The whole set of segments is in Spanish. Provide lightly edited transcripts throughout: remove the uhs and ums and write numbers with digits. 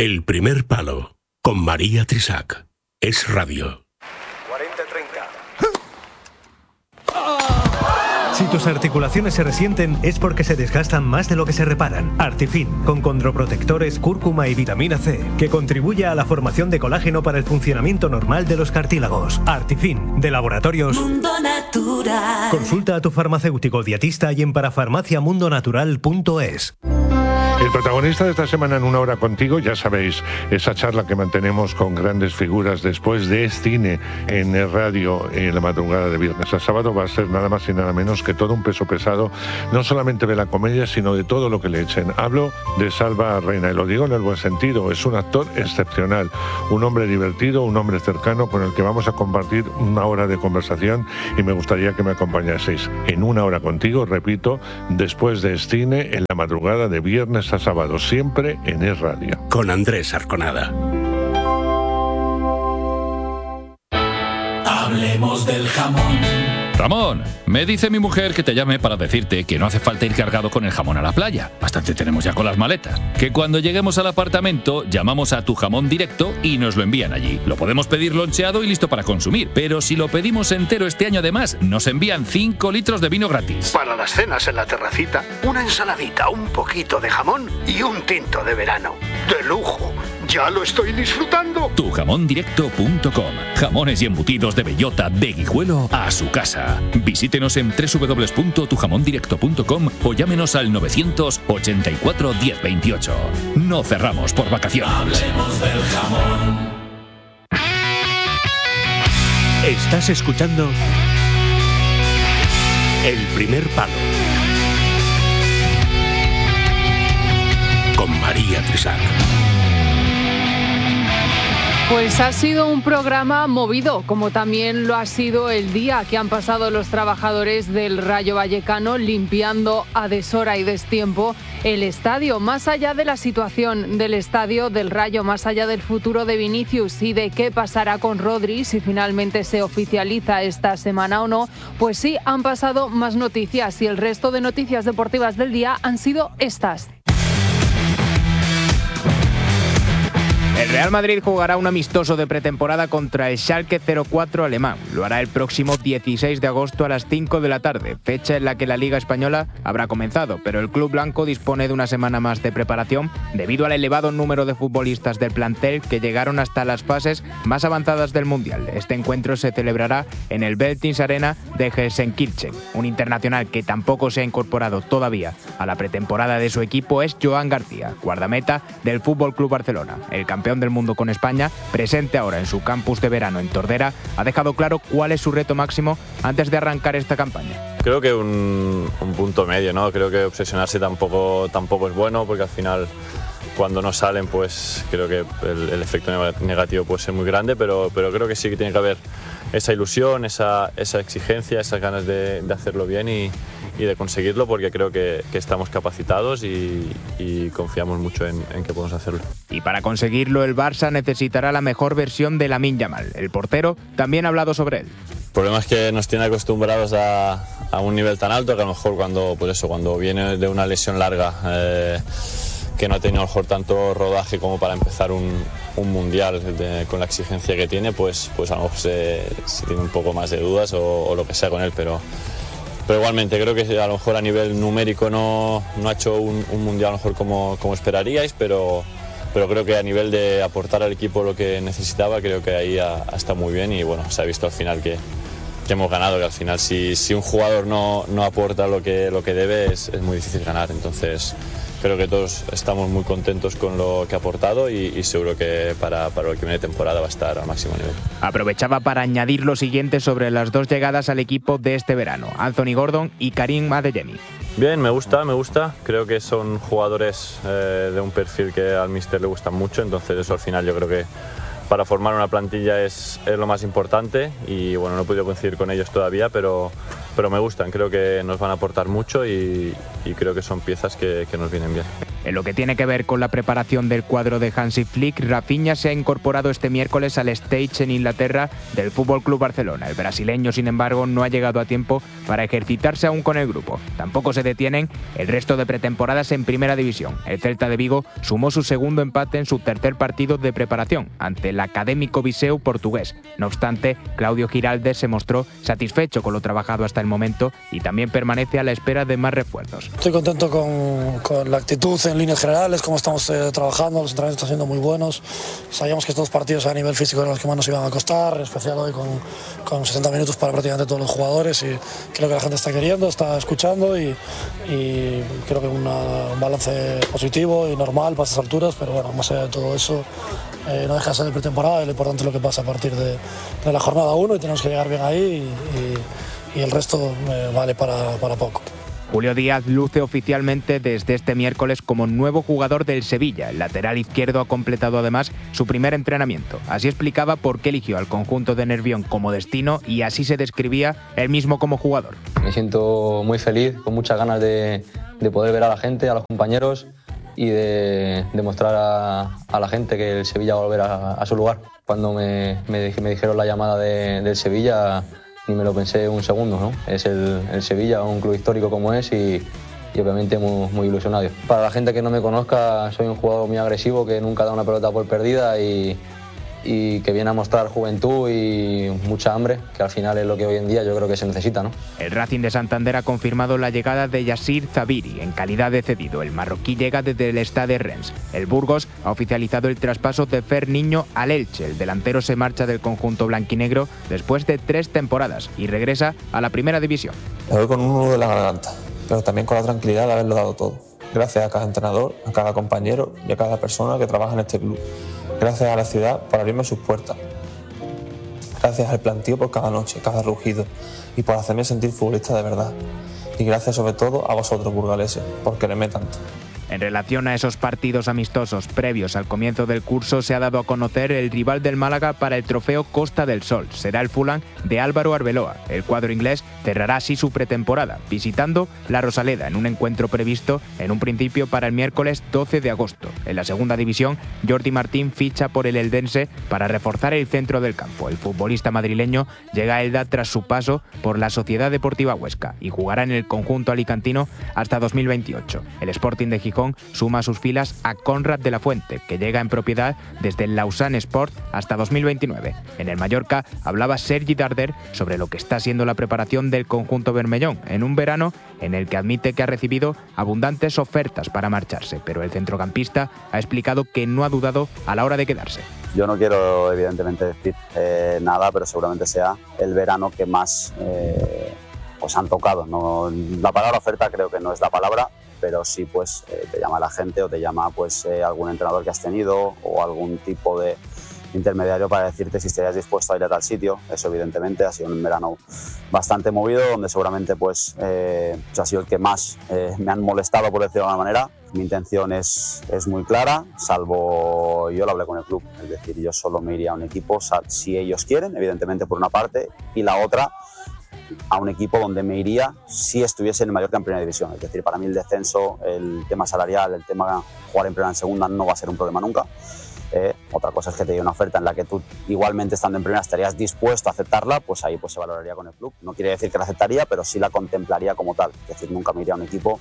El primer palo, con María Trisac. Es radio. 40-30. Si tus articulaciones se resienten es porque se desgastan más de lo que se reparan. Artifin, con condroprotectores, cúrcuma y vitamina C, que contribuye a la formación de colágeno para el funcionamiento normal de los cartílagos. Artifin, de Laboratorios Mundo Natural. Consulta a tu farmacéutico dietista y en parafarmaciamundonatural.es. El protagonista de esta semana en Una Hora Contigo, ya sabéis, esa charla que mantenemos con grandes figuras después de cine en el radio en la madrugada de viernes a sábado, va a ser nada más y nada menos que todo un peso pesado, no solamente de la comedia, sino de todo lo que le echen. Hablo de Salva Reina, y lo digo en el buen sentido, es un actor excepcional, un hombre divertido, un hombre cercano con el que vamos a compartir una hora de conversación y me gustaría que me acompañaseis en Una Hora Contigo, repito, después de cine en la madrugada de viernes a sábado, siempre en Es Radio. Con Andrés Arconada. Hablemos del jamón. Ramón, me dice mi mujer que te llame para decirte que no hace falta ir cargado con el jamón a la playa. Bastante tenemos ya con las maletas. Que cuando lleguemos al apartamento llamamos a Tu Jamón Directo y nos lo envían allí. Lo podemos pedir loncheado y listo para consumir. Pero si lo pedimos entero este año además, nos envían 5 litros de vino gratis. Para las cenas en la terracita, una ensaladita, un poquito de jamón y un tinto de verano. ¡De lujo! ¡Ya lo estoy disfrutando! Tujamondirecto.com. Jamones y embutidos de bellota, de Guijuelo a su casa. Visítenos en www.tujamondirecto.com o llámenos al 984 1028. No cerramos por vacaciones. Hablemos del jamón. Estás escuchando El primer palo, con María Trisac. Pues ha sido un programa movido, como también lo ha sido el día que han pasado los trabajadores del Rayo Vallecano limpiando a deshora y destiempo el estadio. Más allá de la situación del estadio del Rayo, más allá del futuro de Vinicius y de qué pasará con Rodri, si finalmente se oficializa esta semana o no, pues sí han pasado más noticias y el resto de noticias deportivas del día han sido estas. El Real Madrid jugará un amistoso de pretemporada contra el Schalke 04 alemán. Lo hará el próximo 16 de agosto a las 5 de la tarde, fecha en la que la Liga Española habrá comenzado, pero el club blanco dispone de una semana más de preparación debido al elevado número de futbolistas del plantel que llegaron hasta las fases más avanzadas del Mundial. Este encuentro se celebrará en el Veltins Arena de Gelsenkirchen. Un internacional que tampoco se ha incorporado todavía a la pretemporada de su equipo es Joan García, guardameta del Fútbol Club Barcelona. El campeón del mundo con España, presente ahora en su campus de verano en Tordera, ha dejado claro cuál es su reto máximo antes de arrancar esta campaña. Creo que un punto medio, ¿no? Creo que obsesionarse tampoco es bueno, porque al final cuando no salen, pues creo que el efecto negativo puede ser muy grande, pero creo que sí que tiene que haber esa ilusión, esa exigencia, esas ganas de hacerlo bien y de conseguirlo, porque creo que estamos capacitados y confiamos mucho en que podemos hacerlo. Y para conseguirlo, el Barça necesitará la mejor versión de Lamine Yamal. El portero también ha hablado sobre él. El problema es que nos tiene acostumbrados a un nivel tan alto que a lo mejor cuando viene de una lesión larga, que no ha tenido a lo mejor tanto rodaje como para empezar un mundial con la exigencia que tiene, pues a lo mejor se tiene un poco más de dudas o lo que sea con él, pero igualmente creo que a lo mejor a nivel numérico no ha hecho un mundial a lo mejor como esperaríais, pero creo que a nivel de aportar al equipo lo que necesitaba, creo que ahí ha estado muy bien y bueno, se ha visto al final que hemos ganado, que al final si un jugador no aporta lo que debe es muy difícil ganar, entonces creo que todos estamos muy contentos con lo que ha aportado y seguro que para lo que viene de temporada va a estar al máximo nivel. Aprovechaba para añadir lo siguiente sobre las dos llegadas al equipo de este verano, Anthony Gordon y Karim Adeyemi. Bien, me gusta. Creo que son jugadores de un perfil que al míster le gustan mucho, entonces eso al final yo creo que para formar una plantilla es lo más importante y bueno, no he podido coincidir con ellos todavía, pero me gustan, creo que nos van a aportar mucho y creo que son piezas que nos vienen bien. En lo que tiene que ver con la preparación del cuadro de Hansi Flick, Rafinha se ha incorporado este miércoles al stage en Inglaterra del Fútbol Club Barcelona. El brasileño, sin embargo, no ha llegado a tiempo para ejercitarse aún con el grupo. Tampoco se detienen el resto de pretemporadas en Primera División. El Celta de Vigo sumó su segundo empate en su tercer partido de preparación ante el Académico Viseu portugués. No obstante, Claudio Giraldes se mostró satisfecho con lo trabajado hasta el momento y también permanece a la espera de más refuerzos. Estoy contento con la actitud en líneas generales, cómo estamos trabajando, los entrenamientos están siendo muy buenos. Sabíamos que estos partidos a nivel físico eran los que más nos iban a costar, en especial hoy con 60 minutos para prácticamente todos los jugadores, y creo que la gente está queriendo, está escuchando y creo que un balance positivo y normal para estas alturas, pero bueno, más allá de todo eso, no deja de ser de pretemporada y lo importante es lo que pasa a partir de la jornada 1 y tenemos que llegar bien ahí y el resto vale para poco. Julio Díaz luce oficialmente desde este miércoles como nuevo jugador del Sevilla. El lateral izquierdo ha completado además su primer entrenamiento. Así explicaba por qué eligió al conjunto de Nervión como destino y así se describía él mismo como jugador. Me siento muy feliz, con muchas ganas de poder ver a la gente, a los compañeros y de demostrar a la gente que el Sevilla va a volver a su lugar. Cuando me dijeron la llamada del Sevilla, ni me lo pensé un segundo, ¿no? Es el Sevilla, un club histórico como es y obviamente muy ilusionado. Para la gente que no me conozca, soy un jugador muy agresivo que nunca da una pelota por perdida y que viene a mostrar juventud y mucha hambre, que al final es lo que hoy en día yo creo que se necesita, ¿no? El Racing de Santander ha confirmado la llegada de Yassir Zabiri en calidad de cedido. El marroquí llega desde el Stade Rennes. El Burgos ha oficializado el traspaso de Fer Niño al Elche. El delantero se marcha del conjunto blanquinegro después de 3 temporadas y regresa a la Primera División. Me voy con un nudo de la garganta, pero también con la tranquilidad de haberlo dado todo. Gracias a cada entrenador, a cada compañero y a cada persona que trabaja en este club. Gracias a la ciudad por abrirme sus puertas. Gracias al plantío por cada noche, cada rugido y por hacerme sentir futbolista de verdad. Y gracias sobre todo a vosotros, burgaleses, por quererme tanto. En relación a esos partidos amistosos previos al comienzo del curso, se ha dado a conocer el rival del Málaga para el trofeo Costa del Sol. Será el Fulham de Álvaro Arbeloa. El cuadro inglés cerrará así su pretemporada, visitando la Rosaleda en un encuentro previsto en un principio para el miércoles 12 de agosto. En la segunda división, Jordi Martín ficha por el Eldense para reforzar el centro del campo. El futbolista madrileño llega a Elda tras su paso por la Sociedad Deportiva Huesca y jugará en el conjunto alicantino hasta 2028. El Sporting de Gijón suma a sus filas a Conrad de la Fuente, que llega en propiedad desde el Lausanne Sport hasta 2029. En el Mallorca hablaba Sergi Darder sobre lo que está siendo la preparación del conjunto bermellón en un verano en el que admite que ha recibido abundantes ofertas para marcharse, pero el centrocampista ha explicado que no ha dudado a la hora de quedarse. Yo no quiero evidentemente decir nada, pero seguramente sea el verano que más pues han tocado. No, la palabra oferta creo que no es la palabra, pero sí pues te llama la gente o te llama pues algún entrenador que has tenido o algún tipo de intermediario para decirte si estarías dispuesto a ir a tal sitio. Eso evidentemente ha sido un verano bastante movido, donde seguramente pues ha sido el que más me han molestado, por decirlo de alguna manera. Mi intención es muy clara, salvo yo lo hablé con el club, es decir, yo solo me iría a un equipo si ellos quieren, evidentemente por una parte, y la otra a un equipo donde me iría si estuviese en el Mallorca en Primera División. Es decir, para mí el descenso, el tema salarial, el tema jugar en Primera en Segunda no va a ser un problema nunca. Otra cosa es que te dé una oferta en la que tú igualmente estando en Primera estarías dispuesto a aceptarla, pues ahí pues se valoraría con el club. No quiere decir que la aceptaría, pero sí la contemplaría como tal. Es decir, nunca me iría a un equipo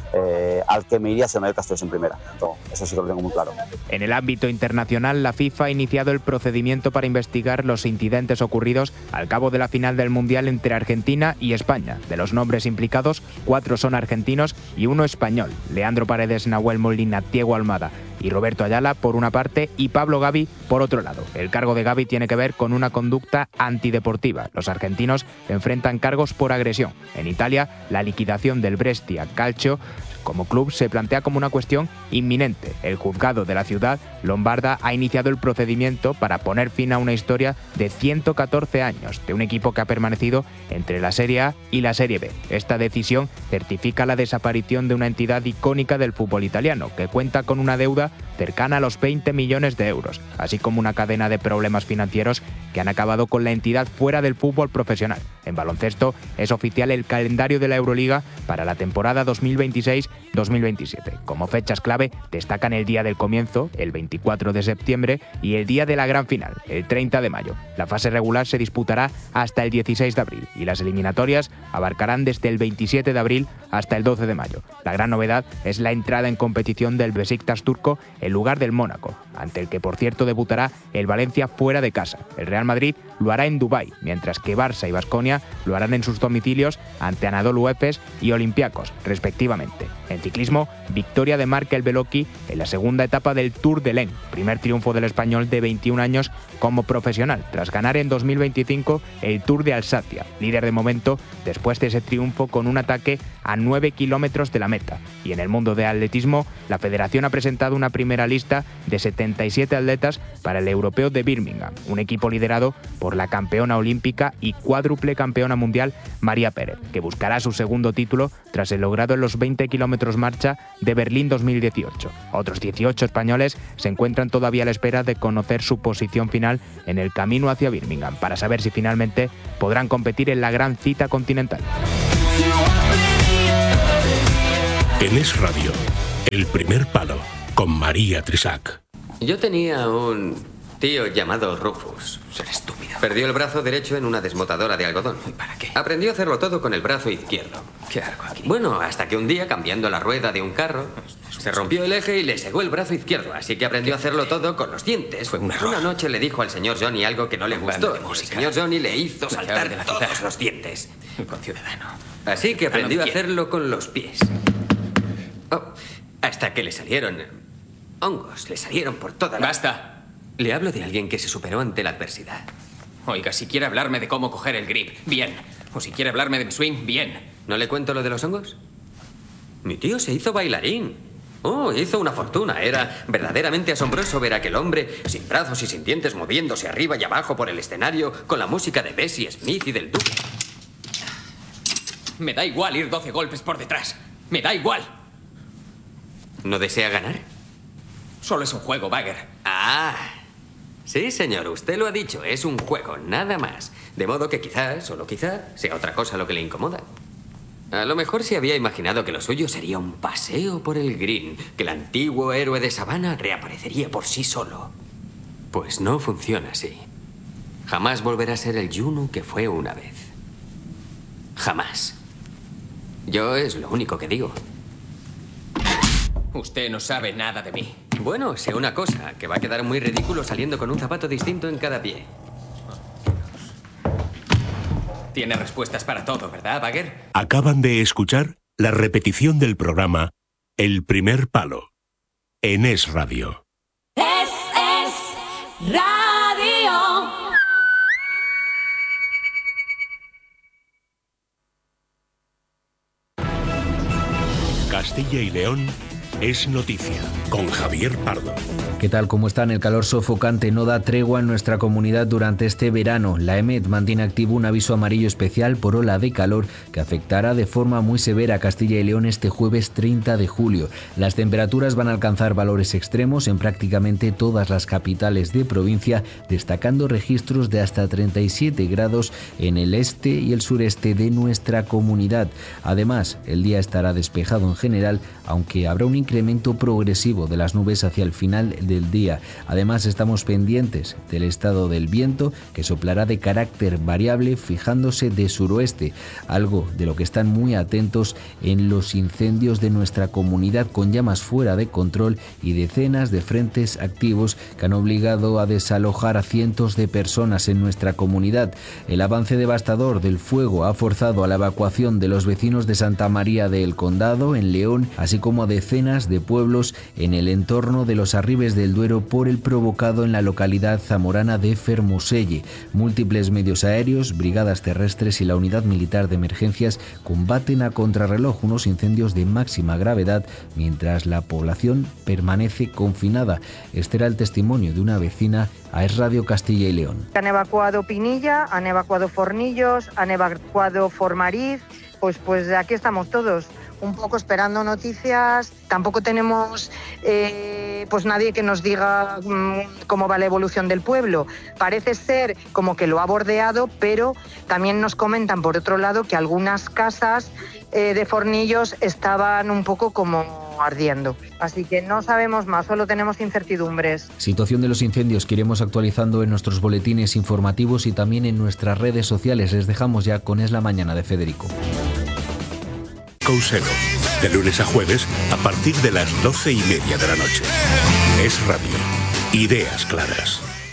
al que me iría si el Mallorca estuviese en Primera. Entonces, eso sí que lo tengo muy claro. En el ámbito internacional, la FIFA ha iniciado el procedimiento para investigar los incidentes ocurridos al cabo de la final del Mundial entre Argentina y España. De los nombres implicados, 4 son argentinos y 1 español. Leandro Paredes, Nahuel Molina, Diego Almada y Roberto Ayala por una parte y Pablo Gavi por otro lado. El cargo de Gavi tiene que ver con una conducta antideportiva. Los argentinos enfrentan cargos por agresión. En Italia, la liquidación del Brescia Calcio como club se plantea como una cuestión inminente. El juzgado de la ciudad lombarda ha iniciado el procedimiento para poner fin a una historia de 114 años de un equipo que ha permanecido entre la Serie A y la Serie B. Esta decisión certifica la desaparición de una entidad icónica del fútbol italiano, que cuenta con una deuda cercana a los 20 millones de euros, así como una cadena de problemas financieros que han acabado con la entidad fuera del fútbol profesional. En baloncesto es oficial el calendario de la Euroliga para la temporada 2026-2027. Como fechas clave destacan el día del comienzo, el 24 de septiembre, y el día de la gran final, el 30 de mayo. La fase regular se disputará hasta el 16 de abril y las eliminatorias abarcarán desde el 27 de abril hasta el 12 de mayo. La gran novedad es la entrada en competición del Besiktas turco en lugar del Mónaco, ante el que por cierto debutará el Valencia fuera de casa. El Real Madrid lo hará en Dubái, mientras que Barça y Baskonia lo harán en sus domicilios ante Anadolu Efes y Olympiacos, respectivamente. En ciclismo, victoria de Marc El Beloki en la segunda etapa del Tour de l'Ain, primer triunfo del español de 21 años como profesional, tras ganar en 2025 el Tour de Alsacia, líder de momento después de ese triunfo con un ataque a 9 kilómetros de la meta. Y en el mundo del atletismo, la federación ha presentado una primera lista de 77 atletas para el Europeo de Birmingham, un equipo liderado por la campeona olímpica y cuádruple campeona mundial María Pérez, que buscará su segundo título tras el logrado en los 20 kilómetros marcha de Berlín 2018. Otros 18 españoles se encuentran todavía a la espera de conocer su posición final en el camino hacia Birmingham, para saber si finalmente podrán competir en la gran cita continental. En Es Radio, El Primer Palo, con María Trisac. Yo tenía un tío llamado Rufus. Será estúpido. Perdió el brazo derecho en una desmotadora de algodón. ¿Y para qué? Aprendió a hacerlo todo con el brazo izquierdo. ¿Qué hago aquí? Bueno, hasta que un día, cambiando la rueda de un carro, se rompió el eje y le segó el brazo izquierdo, así que aprendió a hacerlo todo con los dientes. Fue un error. Una noche le dijo al señor Johnny algo que no le gustó. Y el señor Johnny le hizo saltar de la todos ciudad. los dientes. Con Ciudadano. Así que aprendió a ¿de quién? hacerlo con los pies. Oh, hasta que le salieron hongos, le salieron por toda la... ¡Basta! Le hablo de alguien que se superó ante la adversidad. Oiga, si quiere hablarme de cómo coger el grip, bien. O si quiere hablarme de mi swing, bien. ¿No le cuento lo de los hongos? Mi tío se hizo bailarín. Oh, hizo una fortuna. Era verdaderamente asombroso ver a aquel hombre sin brazos y sin dientes moviéndose arriba y abajo por el escenario con la música de Bessie Smith y del Duque. Me da igual ir 12 golpes por detrás. Me da igual. ¿No desea ganar? Solo es un juego, Bagger. Ah, sí, señor, usted lo ha dicho. Es un juego, nada más. De modo que quizás, solo quizá, sea otra cosa lo que le incomoda. A lo mejor se había imaginado que lo suyo sería un paseo por el green, que el antiguo héroe de Sabana reaparecería por sí solo. Pues no funciona así. Jamás volverá a ser el Junu que fue una vez. Jamás. Yo es lo único que digo. Usted no sabe nada de mí. Bueno, sé una cosa, que va a quedar muy ridículo saliendo con un zapato distinto en cada pie. Tiene respuestas para todo, ¿verdad, Bagger? Acaban de escuchar la repetición del programa El Primer Palo, en Es Radio. Es Radio. Castilla y León es noticia, con Javier Pardo. ¿Qué tal? ¿Cómo están? El calor sofocante no da tregua en nuestra comunidad durante este verano. La EMET mantiene activo un aviso amarillo especial por ola de calor que afectará de forma muy severa a Castilla y León este jueves 30 de julio. Las temperaturas van a alcanzar valores extremos en prácticamente todas las capitales de provincia, destacando registros de hasta 37 grados en el este y el sureste de nuestra comunidad. Además, el día estará despejado en general, aunque habrá un incremento progresivo de las nubes hacia el final del día. Además, estamos pendientes del estado del viento, que soplará de carácter variable fijándose de suroeste, algo de lo que están muy atentos en los incendios de nuestra comunidad, con llamas fuera de control y decenas de frentes activos que han obligado a desalojar a cientos de personas en nuestra comunidad. El avance devastador del fuego ha forzado a la evacuación de los vecinos de Santa María del Condado, en León, así como a decenas de pueblos en el entorno de los Arribes del Duero por el provocado en la localidad zamorana de Fermoselle. Múltiples medios aéreos, brigadas terrestres y la unidad militar de emergencias combaten a contrarreloj unos incendios de máxima gravedad mientras la población permanece confinada. Este era el testimonio de una vecina a Es Radio Castilla y León. Han evacuado Pinilla, han evacuado Fornillos, han evacuado Formariz, pues aquí estamos todos. Un poco esperando noticias, tampoco tenemos pues nadie que nos diga cómo va la evolución del pueblo. Parece ser como que lo ha bordeado, pero también nos comentan, por otro lado, que algunas casas de Fornillos estaban un poco como ardiendo. Así que no sabemos más, solo tenemos incertidumbres. Situación de los incendios que iremos actualizando en nuestros boletines informativos y también en nuestras redes sociales. Les dejamos ya con Es la Mañana de Federico. Couselo, de lunes a jueves a partir de las 12:30 de la noche. Es Radio. Ideas claras.